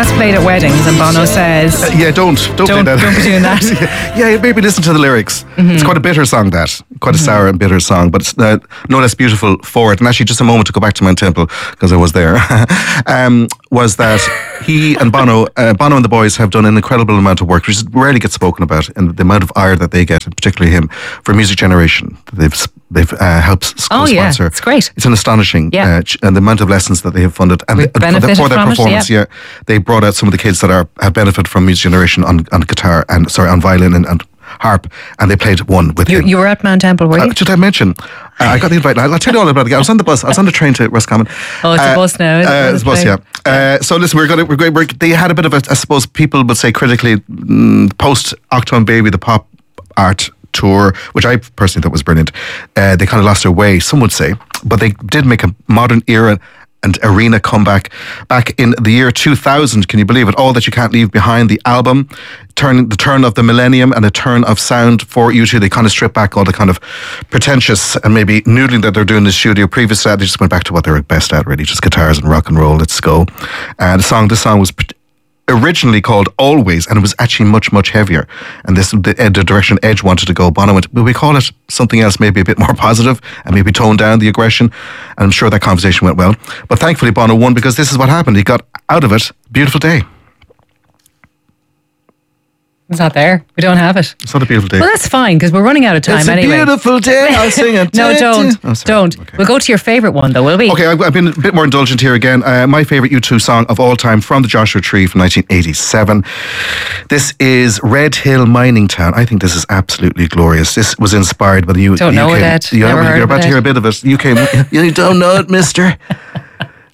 that's played at weddings, and Bono says, yeah, don't play that. Don't be doing that. Yeah, maybe listen to the lyrics. It's quite a bitter song, quite a sour and bitter song, but it's no less beautiful for it. And actually, just a moment to go back to Mount Temple, because I was there, was that he and Bono and the boys have done an incredible amount of work, which rarely gets spoken about, and the amount of ire that they get, and particularly him, for Music Generation. They've helped sponsor. Yeah, it's great. It's an astonishing, and the amount of lessons that they have funded, and for their performance. Yeah, they brought out some of the kids that have benefited from Music Generation on guitar on violin and harp, and they played one with him. You were at Mount Temple, were you? Should I mention? I got the invite. I'll tell you all about it. I was on the bus. I was on the train to Roscommon. Oh, it's a bus now. It's a bus, yeah. So listen, they had a bit of a, I suppose people would say critically, post Achtung Baby, the pop art tour, which I personally thought was brilliant. They kind of lost their way, some would say, but they did make a modern era and arena comeback back in the year 2000. Can you believe it? All That You Can't Leave Behind, the album, the turn of the millennium and a turn of sound for U2. They kind of stripped back all the kind of pretentious and maybe noodling that they're doing in the studio previous to that. They just went back to what they were best at, really, just guitars and rock and roll. Let's go. And this song was originally called Always, and it was actually much, much heavier. And the direction Edge wanted to go. Bono went, will we call it something else, maybe a bit more positive, and maybe tone down the aggression? And I'm sure that conversation went well. But thankfully Bono won, because this is what happened. He got out of it. Beautiful Day. It's not there. We don't have it. It's not a beautiful day. Well, that's fine, because we're running out of time anyway. It's a beautiful day. I'll sing it. No, don't. Oh, don't. Okay. We'll go to your favourite one, though, will we? Okay, I've been a bit more indulgent here again. My favourite U2 song of all time, from the Joshua Tree from 1987. This is Red Hill Mining Town. I think this is absolutely glorious. This was inspired by the Don't know it, Ed. You're about to hear a bit of it. You don't know it, mister.